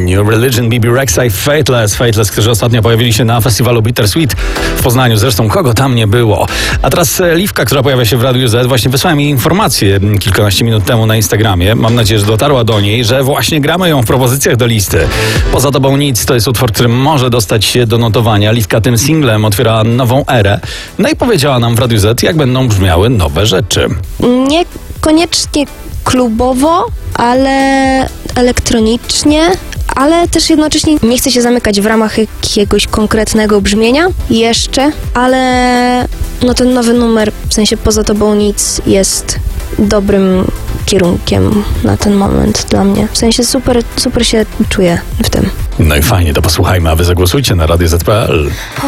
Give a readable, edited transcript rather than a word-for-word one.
New Religion, BB Rexa i Fateless, którzy ostatnio pojawili się na festiwalu Bittersweet w Poznaniu. Zresztą kogo tam nie było. A teraz Liwka, która pojawia się w Radiu Z, właśnie wysłała mi informację kilkanaście minut temu na Instagramie. Mam nadzieję, że dotarła do niej, że właśnie gramy ją w propozycjach do listy. Poza tobą nic to jest utwór, który może dostać się do notowania. Liwka tym singlem otwiera nową erę. No i powiedziała nam w Radiu Z, jak będą brzmiały nowe rzeczy. Niekoniecznie klubowo, ale elektronicznie, ale też jednocześnie nie chcę się zamykać w ramach jakiegoś konkretnego brzmienia jeszcze, ale no ten nowy numer, w sensie Poza tobą nic, jest dobrym kierunkiem na ten moment dla mnie. W sensie super się czuję w tym. No i fajnie, to posłuchajmy, a wy zagłosujcie na radioz.pl.